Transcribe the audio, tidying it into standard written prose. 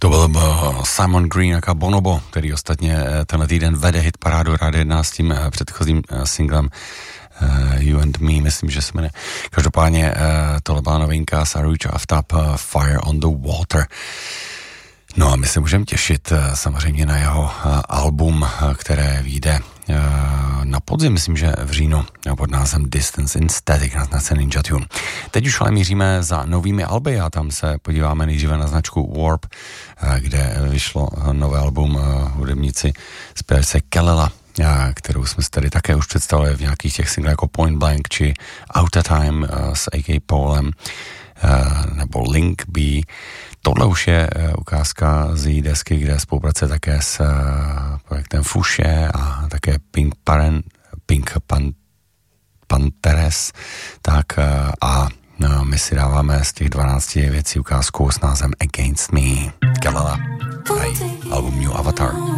To byl Simon Green a Bonobo, který ostatně tenhle týden vede hit parádu Rádia 1 s tím předchozím singlem You and Me, myslím, že se jmenuje. Každopádně tohle byla novinka Sarucha Aftab, Fire on the Water. No a my se můžeme těšit samozřejmě na jeho album, které vyjde na podzim, myslím, že v říjnu, pod názvem Distance in Static na značce Ninja Tune. Teď už ale míříme za novými alby a tam se podíváme nejdříve na značku Warp, kde vyšlo nové album hudebníci zpěvačce Kelela, kterou jsme si tady také už představili v nějakých těch singlech jako Point Blank či Out of Time s A.K. Paulem nebo Link B. Tohle už je ukázka z její desky, kde spolupracuje také s projektem Fuše a také Pink Panthers. Tak a my si dáváme z těch 12 věcí ukázku s názvem Against Me. Kelela, album New Avatar.